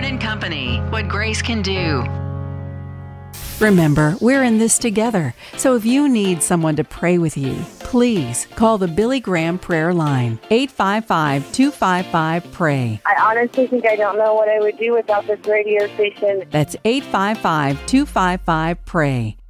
Osborne & Company, what grace can do. Remember, we're in this together. So if you need someone to pray with you, please call the Billy Graham Prayer Line, 855-255-PRAY. I honestly think I don't know what I would do without this radio station. That's 855-255-PRAY.